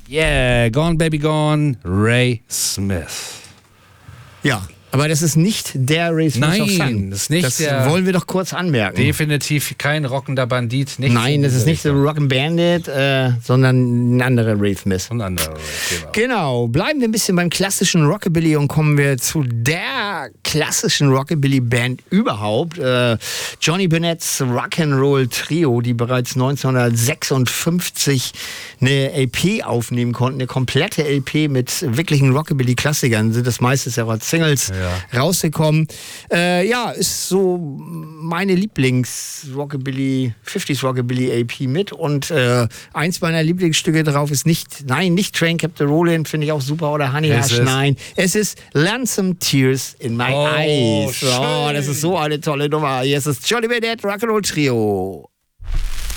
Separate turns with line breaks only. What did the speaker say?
Yeah, Gone Baby Gone, Ray Smith.
Ja, aber das ist nicht der Ray Smith of Sun.
Nein, das ist nicht
das
der...
wollen wir doch kurz anmerken.
Definitiv kein rockender Bandit.
Nein, das ist nicht der Rock'n' Bandit, sondern ein anderer Ray Smith.
Ein anderer,
genau. Bleiben wir ein bisschen beim klassischen Rockabilly und kommen wir zu der klassischen Rockabilly-Band überhaupt. Johnny Bennett's Rock'n'Roll Trio, die bereits 1956 eine LP aufnehmen konnten, eine komplette LP mit wirklichen Rockabilly-Klassikern. Sind das meistens ja auch Singles rausgekommen. Ist so meine Lieblings-Rockabilly, 50s Rockabilly LP mit. Und eins meiner Lieblingsstücke drauf ist nicht Train Captain Roland, finde ich auch super, oder Honey Hush, nein. Es ist Lonesome Tears in My Eyes. Oh, das ist so eine tolle Nummer. Hier ist das Johnny Bennett Rock'n'Roll Trio.